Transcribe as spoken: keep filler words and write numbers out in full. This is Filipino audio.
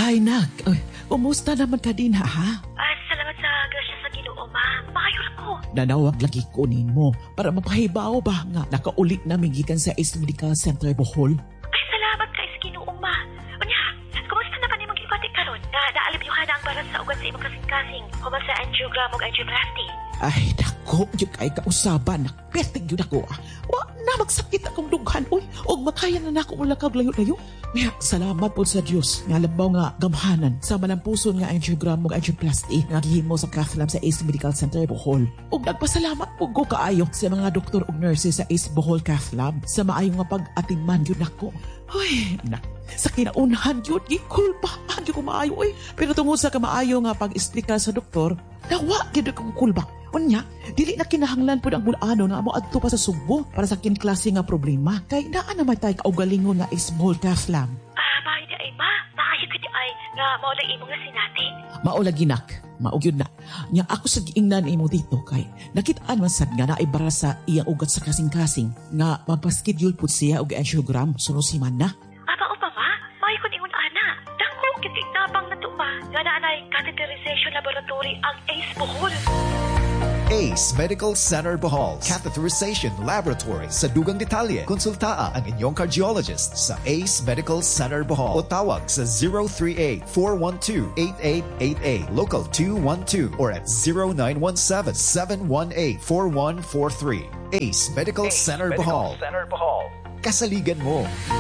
Ay, nak. Ay, kumusta naman ka din, ha? Ah, salamat sa grasya sa Ginoo, ma. Maayo ra ko. Nanawag lagi kunin mo para mapahibaw ba nga nakaulit na gikan sa Ace Medical Center Bohol. Ay, salamat kay sa Ginoo, ma. Unya, kumusta na pa ni mong ibati karon? Na naalibyuhan na ang baras sa ugat sa imong kasing-kasing. Human sa angiogram o angioplasty. Ay, dako, yung kay kausaban. Nakpertig yun ako, ah. Wa na magsakit akong dughan, uy. O makaya na nako mula kag layo-layo. Kaya, salamat po sa Diyos. Nga labaw nga gamhanan sa malampuson nga angiogram o angioplasty nga gihimo sa cath lab sa Ace Medical Center Bohol. O nagpasalamat po ko kaayo sa mga doktor o nurses sa Ace Bohol Cath Lab sa maayong nga pag-atiman yun ako. Uy, na, sa kinaunahan yun, gikulbahan yun ko maayo, uy. Pero tungod sa kamaayo nga pag-explika sa doktor, nawa, gina kong kulba. Unya, dili na kinahanglan po ang bulano na mo adto pa sa Subo para sa kinklase nga problema. Kay naa naman tayo kaugalingon nga Ace Bohol Cath Lab. Ah, maayo di ay, ma. Maayo ka di ay nga maulang imo nga sinati. Maulagi nak, maugyod na. Nya ako sa giingnan imo dito kay nakitaan man sad nga naibara sa iyang ugat sa kasing-kasing nga magpa-schedule pud siya og angiogram sunod semana. Aba upa, ma. Maayo ko ingon ana. Dako kiti nabang nato pa. Nga naanay catheterization laboratory ang Ace Bohol. Ace Medical Center Bohol Catheterization Laboratory. Sa dugang detalye, konsultaa ang inyong cardiologist sa Ace Medical Center Bohol o tawag sa zero three eight, four one two, eight eight eight eight, local two one two or at zero nine one seven, seven one eight, four one four three. Ace Medical Ace Center Medical Bohol. Center Bohol. Kasaligan mo.